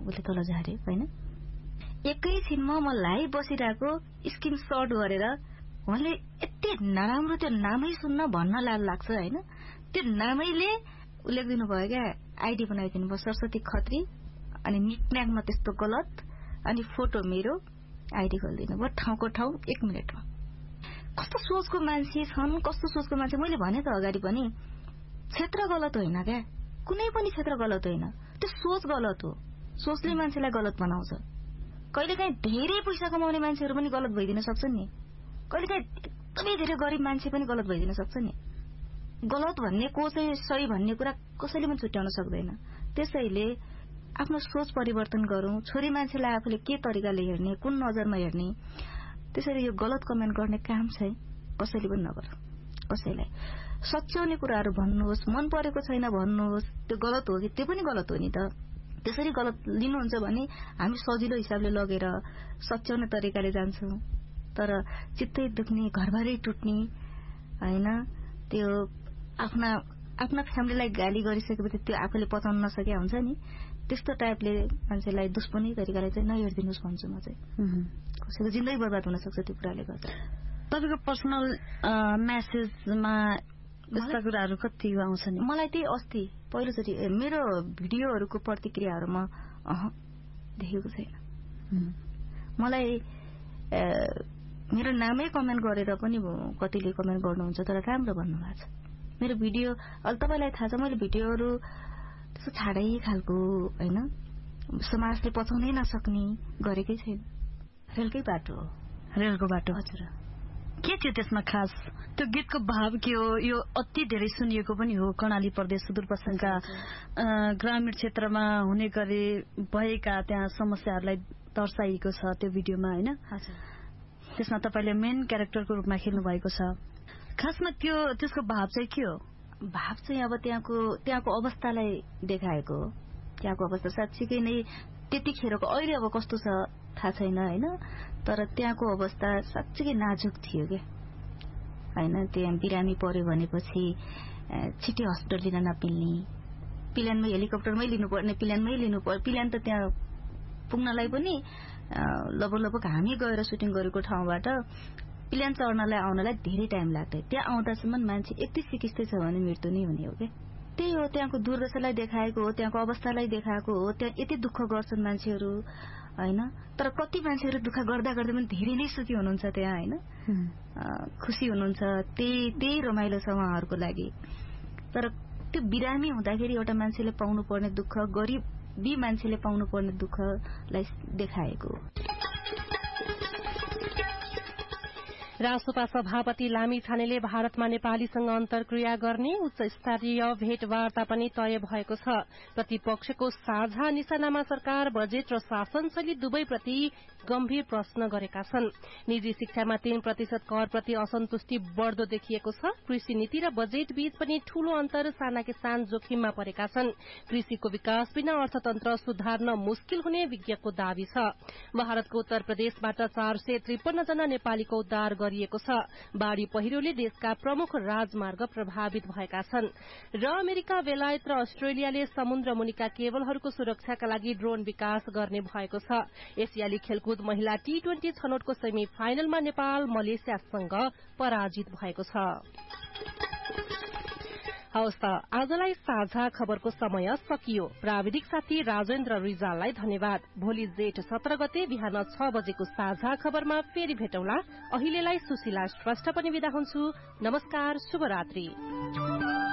उसले तल झारे होइन। एकैछिनमा म लाइभ बसिरहेको स्क्रिनशट गरेर उहाँले यति नराम्रो त्यो नामै सुन्न भन्न लाज लाग्छ होइन। त्यो नामैले उल्लेख दिनुभयो क्या, आइडी बनाइदिनु भयो सरस्वती खत्री, अनि निकनेममा त्यस्तो गलत, अनि फोटो मेरो, आइडी खोलिदिनु भयो ठाउँको ठाउँ 1 मिनटमा। कस्तो सोचको मान्छे छन्, कस्तो सोचको मान्छे। मैले भने त अगाडि पनि, क्षेत्र गलत होइन क्या, कुनै पनि क्षेत्र गलत होइन, त्यो सोच गलत हो। सोचले मान्छेलाई गलत बनाउँछ। कहिलेकाहीँ धेरै पैसा कमाउने मान्छेहरू पनि गलत भइदिन सक्छन् नि, कहिलेकाहीँ एकदमै धेरै गरिब मान्छे पनि गलत भइदिन सक्छ नि। गलत भन्ने को चाहिँ सही भन्ने कुरा कसैले पनि छुट्याउन सक्दैन। त्यसैले आफ्नो सोच परिवर्तन गरौं। छोरी मान्छेलाई आफूले के तरिकाले हेर्ने, कुन नजरमा हेर्ने। त्यसैले यो गलत कमेन्ट गर्ने काम चाहिँ कसैले पनि नगरौं। कसैलाई सच्याउने कुराहरू भन्नुहोस्, मन परेको छैन भन्नुहोस्, त्यो गलत हो कि त्यो पनि गलत हो नि त। त्यसरी गलत लिनुहुन्छ भने हामी सजिलो हिसाबले लगेर सच्याउने तरिकाले जान्छौं। तर चित्तै दुख्ने, घरबारै टुट्ने हैन, त्यो आफ्ना फ्यामिलीलाई गाली गरिसकेपछि त्यो आफूले पचाउन नसके हुन्छ नि, त्यस्तो टाइपले मान्छेलाई दुश्मनी तरिकाले चाहिँ नहेर्दिनुस् भन्छु म चाहिँ। कसैको जिन्दगी बर्बाद हुन सक्छ त्यो कुराले गर्दा। तपाईको पर्सनल मेसेजमा यस्ता कुराहरू कति आउँछ नि? मलाई त्यही अस्ति पहिलोचोटि मेरो भिडियोहरूको प्रतिक्रियाहरूमा देखेको छैन। मलाई मेरो नामै कमेन्ट गरेर पनि कतिले कमेन्ट गर्नुहुन्छ, तर राम्रो भन्नुभएको छ। मेरो भिडियो अहिले तपाईलाई थाहा छ, मैले भिडियोहरू त्यस्तो छाडै खालको होइन, समाजले पचाउनै नसक्ने गरेकै छैन। रेलकै बाटो हो। रेलको बाटो। हजुर। के थियो त्यसमा खास? त्यो गीतको भाव के हो? यो अति धेरै सुनिएको पनि हो। कर्णाली प्रदेश सुदूरपश्चिमका ग्रामीण क्षेत्रमा हुने गरी भएका त्यहाँ समस्याहरूलाई दर्शाइएको छ त्यो भिडियोमा होइन। त्यसमा तपाईले मेन क्यारेक्टरको रूपमा खेल्नु भएको छ। खासमा त्यसको भाव चाहिँ के हो? भाव चाहिँ अब त्यहाँको अवस्थालाई देखाएको हो। त्यहाँको अवस्था साँच्चीकै नै त्यतिखेरको, अहिले अब कस्तो छ थाहा छैन होइन, तर त्यहाँको अवस्था साँच्चीकै नाजुक थियो क्या होइन। त्यहाँ बिरामी पर्यो भनेपछि छिट्टै हस्पिटल लिन नपिल्ने, प्लेनमै हेलिकप्टरमै लिनुपर्ने, प्लेनमै लिनुपर्ने। प्लेन त त्यहाँ पुग्नलाई पनि लगभग हामी गएर सुटिङ गरेको ठाउँबाट प्लेन चढ्नलाई आउनलाई धेरै टाइम लाग्थ्यो। त्यहाँ आउँदासम्म मान्छे यति सिकिस्तै छ भने मृत्यु नै हुने हो क्या। त्यही हो, त्यहाँको दुर्दशालाई देखाएको हो, त्यहाँको अवस्थालाई देखाएको हो। त्यहाँ यति दुःख गर्छन् मान्छेहरू होइन, तर कति मान्छेहरू दुःख गर्दा गर्दै पनि धेरै नै सुखी हुनुहुन्छ त्यहाँ होइन, खुसी हुनुहुन्छ। त्यही रमाइलो छ उहाँहरूको लागि। तर त्यो बिरामी हुँदाखेरि एउटा मान्छेले पाउनु पर्ने दुःख, गरिबी मान्छेले पाउनु पर्ने दुःखलाई देखाएको हो। रासोपा सभापति लामिछानेले भारतमा नेपालीसँग अन्तर्क्रिया गर्ने उच्च स्तरीय भेटवार्ता पनि तय भएको छ। प्रतिपक्षको साझा निशानामा सरकार, बजेट र शासन शैली दुवैप्रति गम्भीर प्रश्न गरेका छन्। निजी शिक्षामा 3% कर प्रति असन्तुष्टि बढ्दो देखिएको छ। कृषि नीति र बजेट बीच पनि ठूलो अन्तर, साना किसान जोखिममा परेका छन्। कृषिको विकास बिना अर्थतन्त्र सुधार्न मुस्किल हुने विज्ञको दावी छ। भारतको उत्तर प्रदेशबाट 453 जना नेपालीको उद्धार गरिएको छ। बाढ़ी पहिरोले देशका प्रमुख राजमार्ग प्रभावित भएका छन्। र अमेरिका, बेलायत र अस्ट्रेलियाले समुद्र मुनिका केबलहरूको सुरक्षाका लागि ड्रोन विकास गर्ने भएको छ। एसियाली खेलकुद महिला T20 छनौटको सेमी फाइनलमा नेपाल मलेसियासँग पराजित भएको छ। हवस् त, आजलाई साझा खबरको समय सकियो। प्राविधिक साथी राजेन्द्र रिजाललाई धन्यवाद। भोलि जेठ 17 गते बिहान 6 बजेको साझा खबरमा फेरि भेटौँला। अहिलेलाई सुशीला श्रेष्ठ पनि बिदा हुन्छु। नमस्कार, शुभरात्रि।